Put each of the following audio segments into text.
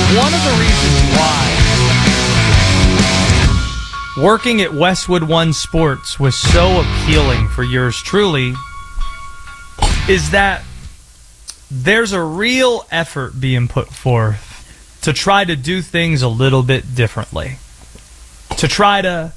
One of the reasons why working at Westwood One Sports was so appealing for yours truly is that there's a real effort being put forth to try to do things a little bit differently, to try to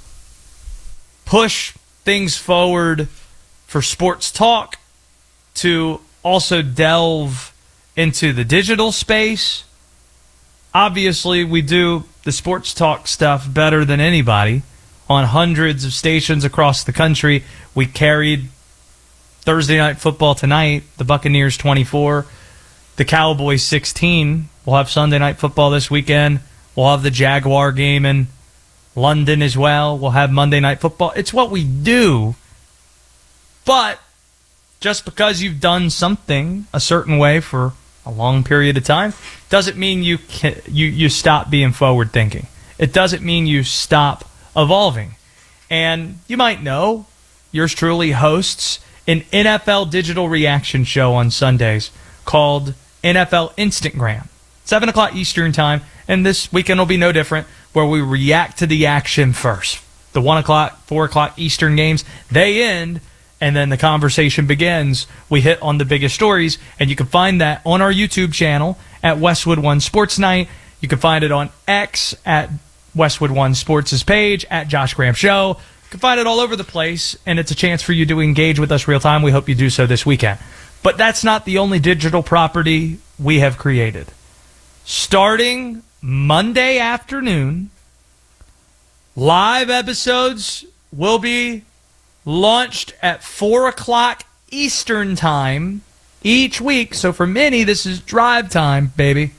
push things forward for sports talk, to also delve into the digital space. Obviously, we do the sports talk stuff better than anybody on hundreds of stations across the country. We carried Thursday Night Football tonight, the Buccaneers 24, the Cowboys 16. We'll have Sunday Night Football this weekend. We'll have the Jaguar game in London as well. We'll have Monday Night Football. It's what we do. But just because you've done something a certain way for a long period of time doesn't mean you stop being forward thinking. It doesn't mean you stop evolving. And you might know, yours truly hosts an NFL digital reaction show on Sundays called NFL Instantgram. 7 o'clock Eastern time, and this weekend will be no different, where we react to the action first. The 1 o'clock, 4 o'clock Eastern games, they end, and then the conversation begins. We hit on the biggest stories, and you can find that on our YouTube channel at Westwood One Sports Night. You can find it on X at Westwood One Sports' page, at Josh Graham Show. You can find it all over the place, and it's a chance for you to engage with us real time. We hope you do so this weekend. But that's not the only digital property we have created. Starting Monday afternoon, live episodes will be launched at 4 o'clock Eastern time each week. So for many, this is drive time, baby.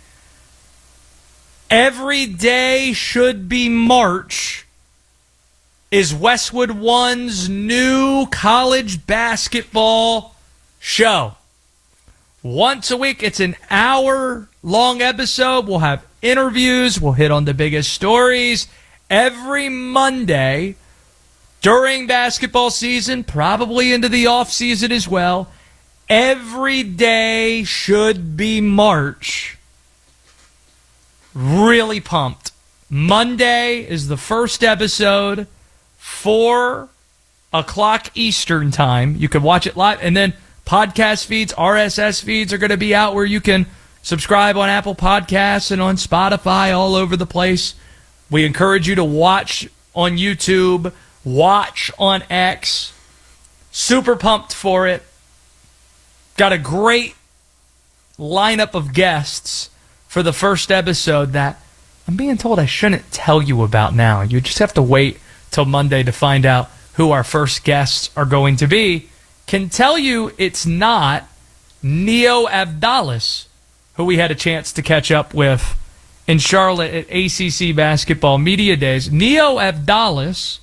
Every day should be March is Westwood One's new college basketball show. Once a week, it's an hour-long episode. We'll have interviews. We'll hit on the biggest stories. Every Monday during basketball season, probably into the off-season as well, every day should be March. Really pumped. Monday is the first episode, 4 o'clock Eastern time. You can watch it live, and then podcast feeds, RSS feeds are going to be out where you can subscribe on Apple Podcasts and on Spotify, all over the place. We encourage you to watch on YouTube, watch on X. Super pumped for it. Got a great lineup of guests for the first episode that I'm being told I shouldn't tell you about now. You just have to wait till Monday to find out who our first guests are going to be. Can tell you it's not Neo Avdalis, who we had a chance to catch up with in Charlotte at ACC Basketball Media Days. Neo Avdalis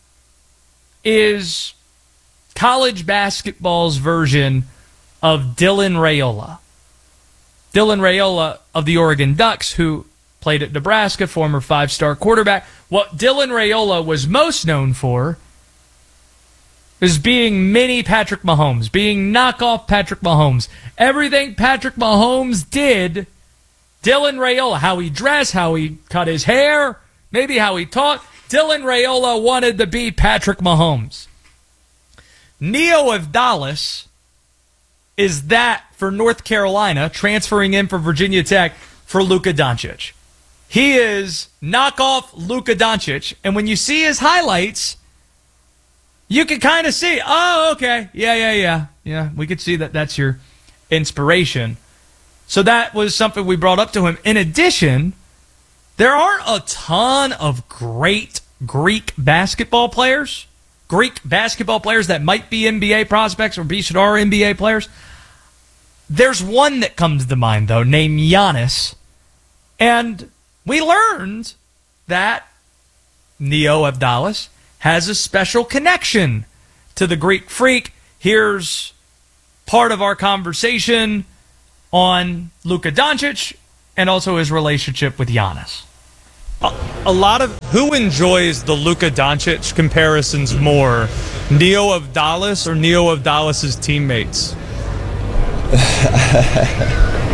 is college basketball's version of Dylan Raiola. Dylan Raiola of the Oregon Ducks, who played at Nebraska, former 5-star quarterback. What Dylan Raiola was most known for is being mini Patrick Mahomes, being knockoff Patrick Mahomes. Everything Patrick Mahomes did, Dylan Raiola, how he dressed, how he cut his hair, maybe how he talked, Dylan Raiola wanted to be Patrick Mahomes. Neo Avdalis is that for North Carolina, transferring in from Virginia Tech for Luka Doncic. He is knockoff Luka Doncic, and when you see his highlights, you can kind of see, oh, okay, yeah, we could see that that's your inspiration. So that was something we brought up to him. In addition, there aren't a ton of great Greek basketball players that might be NBA prospects or are NBA players. There's one that comes to mind, though, named Giannis. And we learned that Neo Avdalis has a special connection to the Greek Freak. Here's part of our conversation on Luka Doncic and also his relationship with Giannis. A lot of who enjoys the Luka Doncic comparisons more, Neo Avdalis or Neo Avdalis' teammates?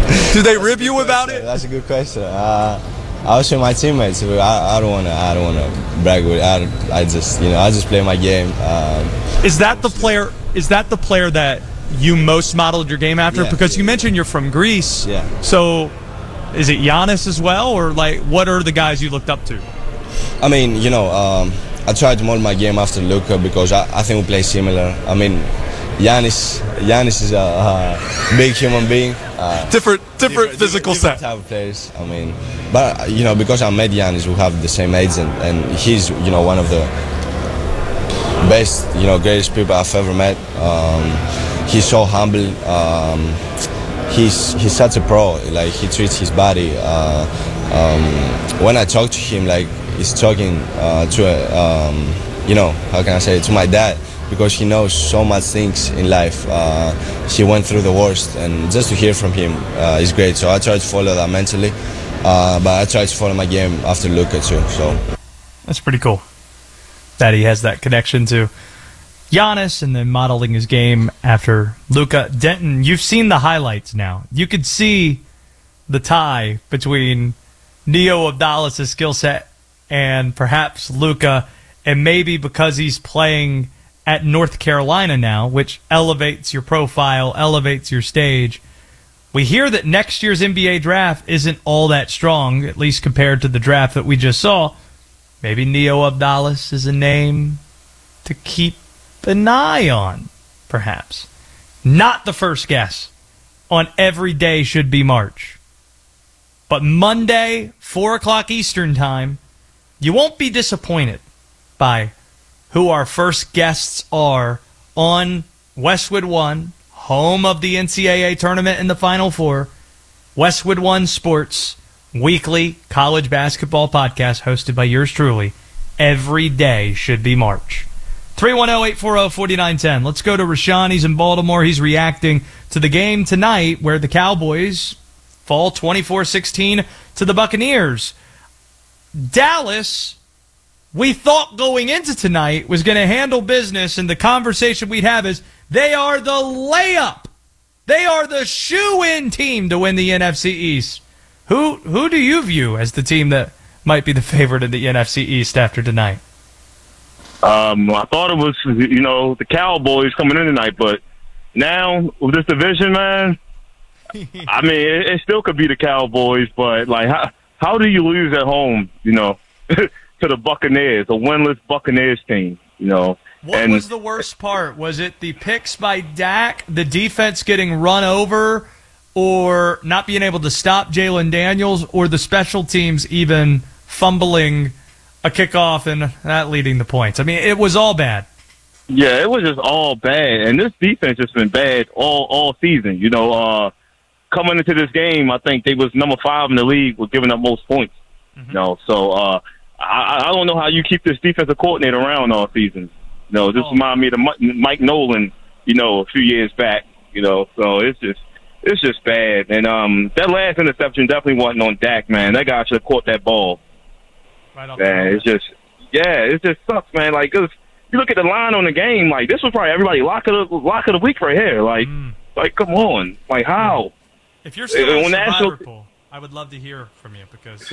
Do they rib you about it? That's a good question. I was with my teammates. I don't want to brag with it. I just play my game. Is that the player? Is that the player that you most modeled your game after? Yeah, because you yeah. mentioned you're from Greece. Yeah. So, is it Giannis as well, or like what are the guys you looked up to? I mean, I tried to model my game after Luka because I think we play similar. I mean, Giannis is a big human being. Different physical set. Type of players. I mean, but because I met Giannis, we have the same age, and he's one of the best, greatest people I've ever met. He's so humble. He's such a pro. Like he treats his body. When I talk to him, like he's talking to how can I say it, to my dad, because he knows so much things in life. He went through the worst, and just to hear from him is great. So I try to follow that mentally, but I try to follow my game after Luka too. So that's pretty cool that he has that connection to Giannis and then modeling his game after Luka. Denton, you've seen the highlights now. You could see the tie between Neo Abdallah' skill set and perhaps Luka, and maybe because he's playing at North Carolina now, which elevates your profile, elevates your stage. We hear that next year's NBA draft isn't all that strong, at least compared to the draft that we just saw. Maybe Neo Abdallah is a name to keep an eye on, perhaps. Not the first guess on Every Day Should Be March. But Monday, 4 o'clock Eastern Time, you won't be disappointed by who our first guests are on Westwood One, home of the NCAA tournament in the Final Four. Westwood One Sports weekly college basketball podcast hosted by yours truly. Every Day Should Be March. 310-840-4910. Let's go to Rashawn. He's in Baltimore. He's reacting to the game tonight where the Cowboys fall 24-16 to the Buccaneers. Dallas, we thought going into tonight, was going to handle business, and the conversation we'd have is they are the layup. They are the shoe-in team to win the NFC East. Who do you view as the team that might be the favorite in the NFC East after tonight? I thought it was, the Cowboys coming in tonight, but now with this division, man, I mean, it still could be the Cowboys, but like, how do you lose at home, to the Buccaneers, a winless Buccaneers team, What was the worst part? Was it the picks by Dak, the defense getting run over, or not being able to stop Jalen Daniels, or the special teams even fumbling a kickoff and that leading the points? I mean, it was all bad. Yeah, it was just all bad, and this defense has been bad all season. Coming into this game, I think they was number 5 in the league with giving up most points. Mm-hmm. So I don't know how you keep this defensive coordinator around all season. This reminded me of Mike Nolan, a few years back. So it's just bad. And that last interception definitely wasn't on Dak, man. That guy should have caught that ball. Right on. Man, it just sucks, man. Like, 'cause you look at the line on the game, like this was probably everybody lock of the week right here. Like come on, like how? If you're still in Survivor Pool, I would love to hear from you because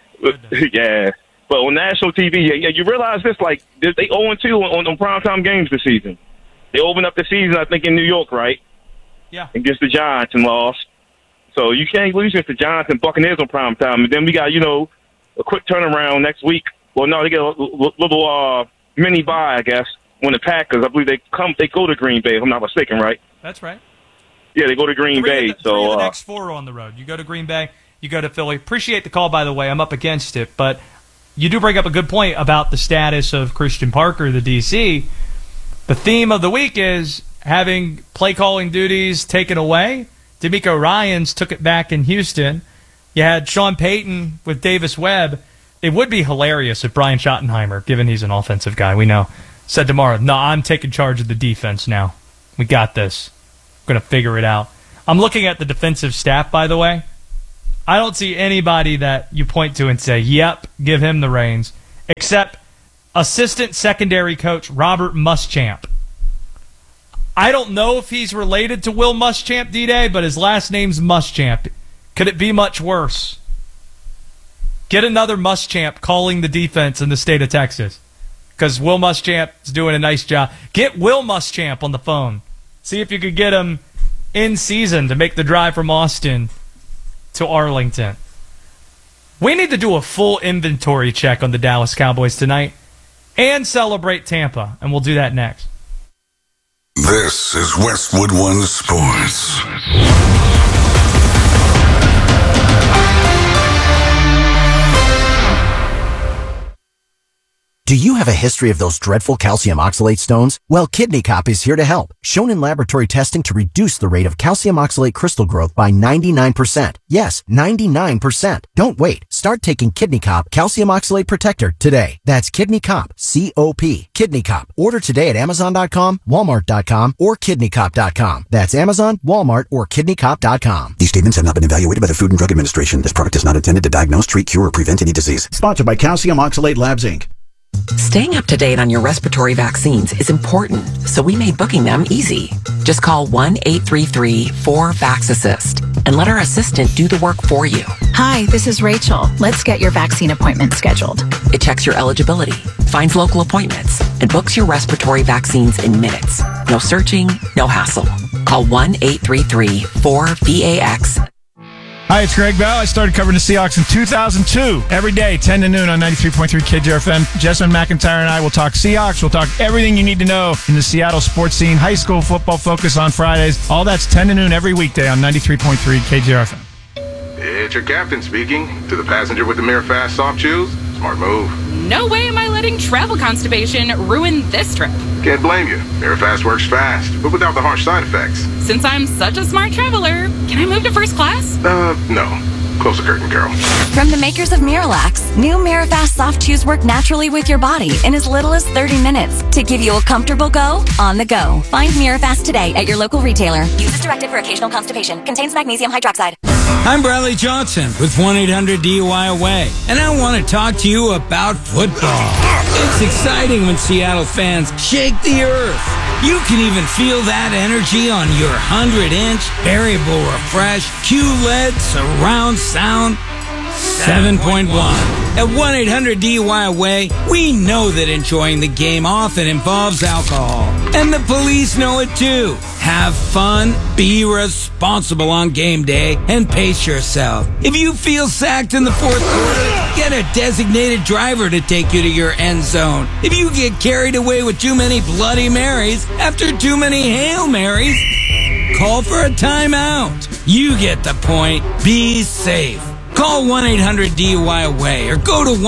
yeah. But on national TV, you realize this, like they 0-2 on primetime games this season. They opened up the season, I think, in New York, right? Yeah. Against the Giants and lost. So you can't lose against the Giants and Buccaneers on primetime. And then we got a quick turnaround next week. Well, no, they get a little mini bye, I guess, when the Packers, I believe they go to Green Bay, if I'm not mistaken, right? That's right. Yeah, they go to Green Bay. Three of the next 4 are on the road. You go to Green Bay, you go to Philly. Appreciate the call, by the way. I'm up against it, but you do bring up a good point about the status of Christian Parker, the DC. The theme of the week is having play calling duties taken away. D'Amico Ryans took it back in Houston. You had Sean Payton with Davis Webb. It would be hilarious if Brian Schottenheimer, given he's an offensive guy, we know, said tomorrow, no, I'm taking charge of the defense now. We got this. We're going to figure it out. I'm looking at the defensive staff, by the way. I don't see anybody that you point to and say, yep, give him the reins, except assistant secondary coach Robert Muschamp. I don't know if he's related to Will Muschamp, D-Day, but his last name's Muschamp. Could it be much worse? Get another Muschamp calling the defense in the state of Texas, because Will Muschamp is doing a nice job. Get Will Muschamp on the phone. See if you could get him in season to make the drive from Austin to Arlington. We need to do a full inventory check on the Dallas Cowboys tonight and celebrate Tampa, and we'll do that next. This is Westwood One Sports. Do you have a history of those dreadful calcium oxalate stones? Well, Kidney Cop is here to help. Shown in laboratory testing to reduce the rate of calcium oxalate crystal growth by 99%. Yes, 99%. Don't wait. Start taking Kidney Cop Calcium Oxalate Protector today. That's Kidney Cop, C-O-P. Kidney Cop. Order today at Amazon.com, Walmart.com, or KidneyCop.com. That's Amazon, Walmart, or KidneyCop.com. These statements have not been evaluated by the Food and Drug Administration. This product is not intended to diagnose, treat, cure, or prevent any disease. Sponsored by Calcium Oxalate Labs, Inc. Staying up to date on your respiratory vaccines is important, so we made booking them easy. Just call 1-833-4-VAX-ASSIST and let our assistant do the work for you. Hi, this is Rachel. Let's get your vaccine appointment scheduled. It checks your eligibility, finds local appointments, and books your respiratory vaccines in minutes. No searching, no hassle. Call 1-833-4-VAX. Hi, it's Greg Bell. I started covering the Seahawks in 2002. Every day, 10 to noon on 93.3 KJRFM. Jessamine McIntyre and I will talk Seahawks. We'll talk everything you need to know in the Seattle sports scene. High school football focus on Fridays. All that's 10 to noon every weekday on 93.3 KJRFM. It's your captain speaking. To the passenger with the Mirror Fast soft chews, smart move. No way am I letting travel constipation ruin this trip. Can't blame you. Mirror Fast works fast, but without the harsh side effects. Since I'm such a smart traveler, can I move to first class? No. Close the curtain, Carol. From the makers of Miralax, new Mirafast soft chews work naturally with your body in as little as 30 minutes to give you a comfortable go on the go. Find Mirafast today at your local retailer. Use as directed for occasional constipation. Contains magnesium hydroxide. I'm Bradley Johnson with 1-800-DUI-AWAY, and I want to talk to you about football. It's exciting when Seattle fans shake the earth. You can even feel that energy on your 100-inch variable refresh QLED surround sound 7.1. At 1-800-DUI-AWAY, we know that enjoying the game often involves alcohol. And the police know it too. Have fun, be responsible on game day, and pace yourself. If you feel sacked in the fourth quarter, get a designated driver to take you to your end zone. If you get carried away with too many Bloody Marys after too many Hail Marys, call for a timeout. You get the point. Be safe. Call 1-800-DUI-AWAY or go to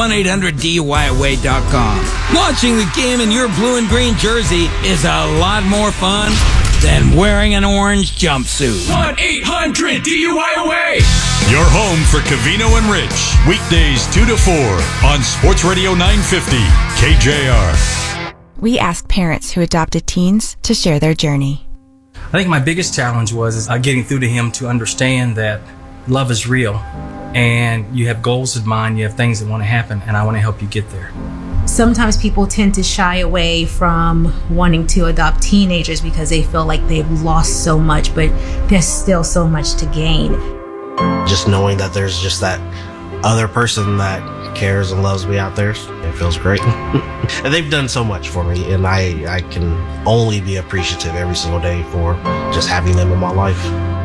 1-800-DUI-AWAY.com. Watching the game in your blue and green jersey is a lot more fun than wearing an orange jumpsuit. 1-800-DUI-AWAY. Your home for Covino and Rich. Weekdays 2 to 4 on Sports Radio 950 KJR. We asked parents who adopted teens to share their journey. I think my biggest challenge was getting through to him to understand that love is real. And you have goals in mind, you have things that want to happen, and I want to help you get there. Sometimes people tend to shy away from wanting to adopt teenagers because they feel like they've lost so much, but there's still so much to gain. Just knowing that there's just that other person that cares and loves me out there, it feels great. And they've done so much for me, and I can only be appreciative every single day for just having them in my life.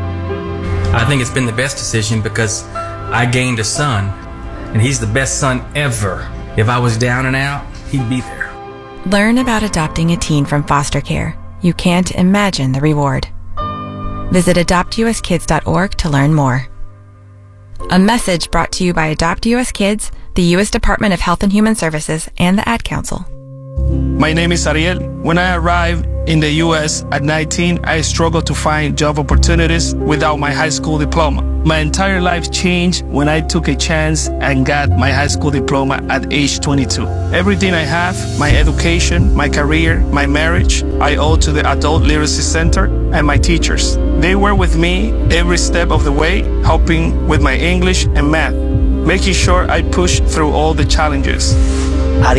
I think it's been the best decision because I gained a son, and he's the best son ever. If I was down and out, he'd be there. Learn about adopting a teen from foster care. You can't imagine the reward. Visit adoptuskids.org to learn more. A message brought to you by Adopt US Kids, the U.S. Department of Health and Human Services, and the Ad Council. My name is Ariel. When I arrived in the U.S. at 19, I struggled to find job opportunities without my high school diploma. My entire life changed when I took a chance and got my high school diploma at age 22. Everything I have, my education, my career, my marriage, I owe to the Adult Literacy Center and my teachers. They were with me every step of the way, helping with my English and math, making sure I pushed through all the challenges.